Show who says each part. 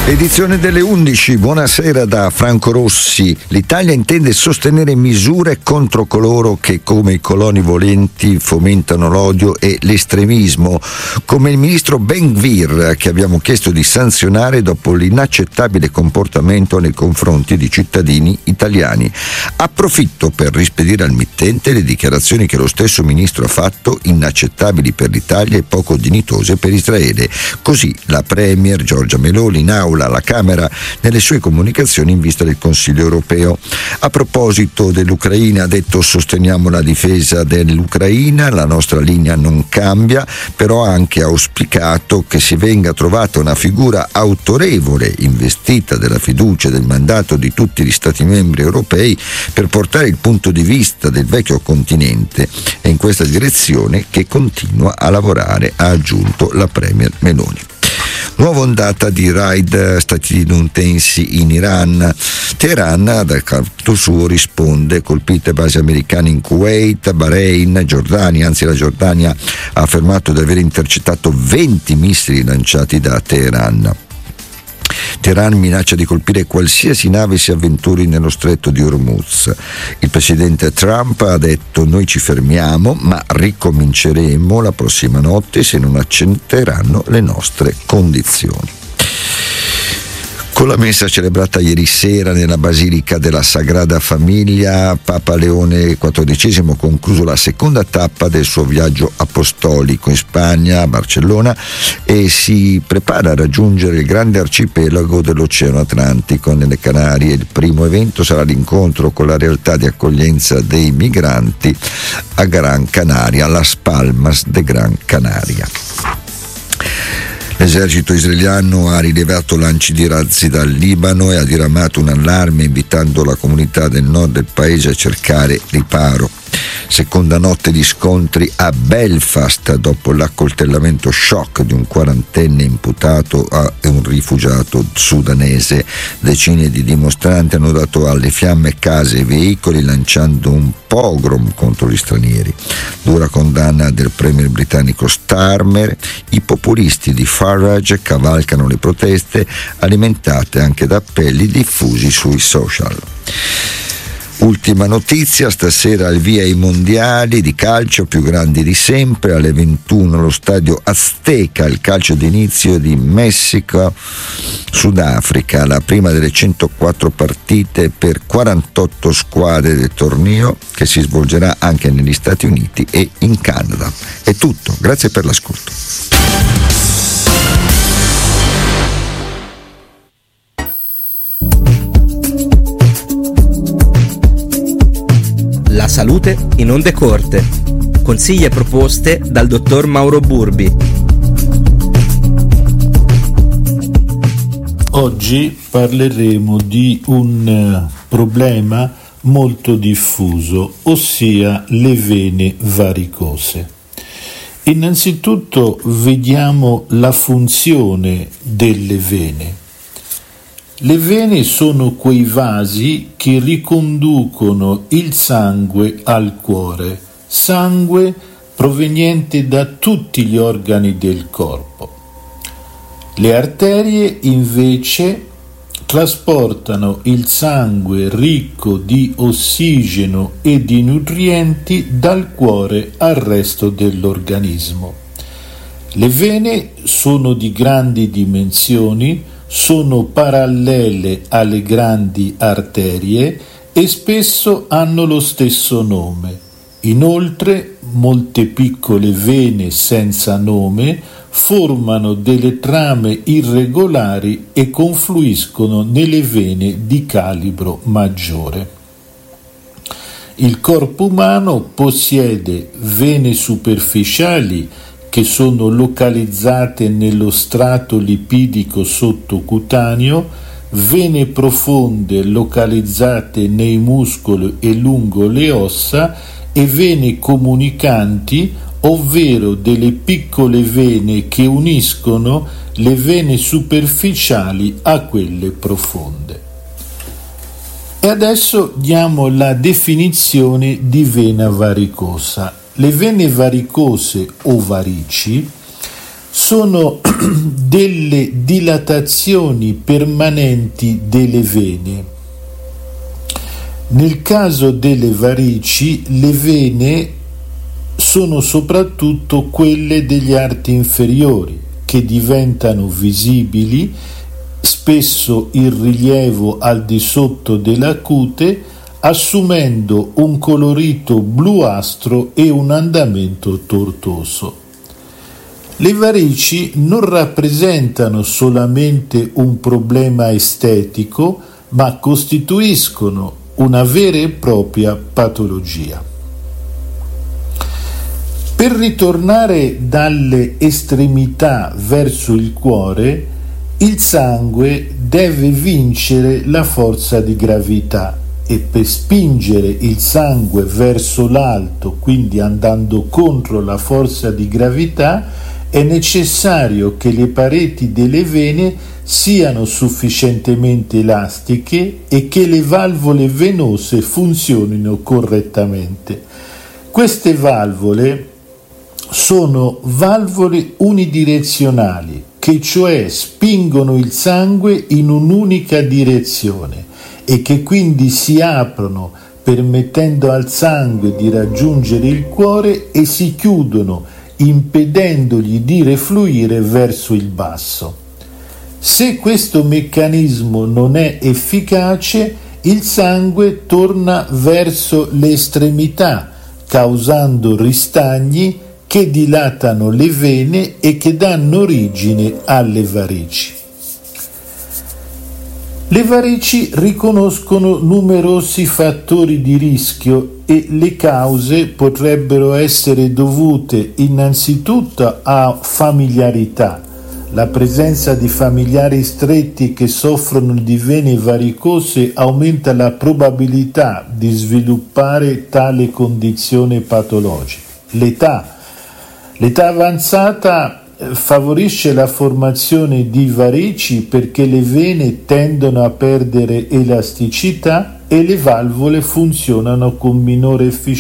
Speaker 1: Edizione delle 11, buonasera da Franco Rossi. L'Italia intende sostenere misure contro coloro che, come i coloni volenti, fomentano l'odio e l'estremismo, come il ministro Ben-Gvir, che abbiamo chiesto di sanzionare dopo l'inaccettabile comportamento nei confronti di cittadini italiani. Approfitto per rispedire al mittente le dichiarazioni che lo stesso ministro ha fatto, inaccettabili per l'Italia e poco dignitose per Israele. Così la Premier Giorgia Meloni in aula alla Camera nelle sue comunicazioni in vista del Consiglio europeo. A proposito dell'Ucraina ha detto: sosteniamo la difesa dell'Ucraina, la nostra linea non cambia, però ha anche auspicato che si venga trovata una figura autorevole, investita della fiducia e del mandato di tutti gli Stati membri europei per portare il punto di vista del vecchio continente. È in questa direzione che continua a lavorare, ha aggiunto la Premier Meloni. Nuova ondata di raid statunitensi in Iran. Teheran, dal canto suo, risponde: colpite basi americane in Kuwait, Bahrain, Giordania. Anzi, la Giordania ha affermato di aver intercettato 20 missili lanciati da Teheran. Teheran minaccia di colpire qualsiasi nave si avventuri nello stretto di Hormuz. Il presidente Trump ha detto: noi ci fermiamo, ma ricominceremo la prossima notte se non accetteranno le nostre condizioni. Con la messa celebrata ieri sera nella Basilica della Sagrada Famiglia, Papa Leone XIV ha concluso la seconda tappa del suo viaggio apostolico in Spagna, a Barcellona, e si prepara a raggiungere il grande arcipelago dell'Oceano Atlantico nelle Canarie. Il primo evento sarà l'incontro con la realtà di accoglienza dei migranti a Gran Canaria, Las Palmas de Gran Canaria. L'esercito israeliano ha rilevato lanci di razzi dal Libano e ha diramato un allarme invitando la comunità del nord del paese a cercare riparo. Seconda notte di scontri a Belfast dopo l'accoltellamento shock di un quarantenne imputato a un rifugiato sudanese. Decine di dimostranti hanno dato alle fiamme case e veicoli lanciando un pogrom contro gli stranieri. Dura condanna del premier britannico Starmer. I populisti di Farage cavalcano le proteste, alimentate anche da appelli diffusi sui social. Ultima notizia, stasera al via i mondiali di calcio più grandi di sempre. Alle 21 allo stadio Azteca, il calcio d'inizio di Messico-Sudafrica, la prima delle 104 partite per 48 squadre del torneo, che si svolgerà anche negli Stati Uniti e in Canada. È tutto, grazie per l'ascolto.
Speaker 2: La salute in onde corte. Consigli e proposte dal dottor Mauro Burbi.
Speaker 3: Oggi parleremo di un problema molto diffuso, ossia le vene varicose. Innanzitutto vediamo la funzione delle vene. Le vene sono quei vasi che riconducono il sangue al cuore, sangue proveniente da tutti gli organi del corpo. Le arterie invece trasportano il sangue ricco di ossigeno e di nutrienti dal cuore al resto dell'organismo. Le vene sono di grandi dimensioni, sono parallele alle grandi arterie e spesso hanno lo stesso nome. Inoltre, molte piccole vene senza nome formano delle trame irregolari e confluiscono nelle vene di calibro maggiore. Il corpo umano possiede vene superficiali che sono localizzate nello strato lipidico sottocutaneo, vene profonde localizzate nei muscoli e lungo le ossa e vene comunicanti, ovvero delle piccole vene che uniscono le vene superficiali a quelle profonde. E adesso diamo la definizione di vena varicosa. Le vene varicose o varici sono delle dilatazioni permanenti delle vene. Nel caso delle varici, le vene sono soprattutto quelle degli arti inferiori, che diventano visibili, spesso in rilievo al di sotto della cute, assumendo un colorito bluastro e un andamento tortuoso. Le varici non rappresentano solamente un problema estetico, ma costituiscono una vera e propria patologia. Per ritornare dalle estremità verso il cuore, il sangue deve vincere la forza di gravità e per spingere il sangue verso l'alto, quindi andando contro la forza di gravità, è necessario che le pareti delle vene siano sufficientemente elastiche e che le valvole venose funzionino correttamente. Queste valvole sono valvole unidirezionali, che cioè spingono il sangue in un'unica direzione e che quindi si aprono permettendo al sangue di raggiungere il cuore e si chiudono impedendogli di refluire verso il basso. Se questo meccanismo non è efficace, il sangue torna verso le estremità, causando ristagni che dilatano le vene e che danno origine alle varici. Le varici riconoscono numerosi fattori di rischio e le cause potrebbero essere dovute innanzitutto a familiarità. La presenza di familiari stretti che soffrono di vene varicose aumenta la probabilità di sviluppare tale condizione patologica. L'età avanzata favorisce la formazione di varici perché le vene tendono a perdere elasticità e le valvole funzionano con minore efficienza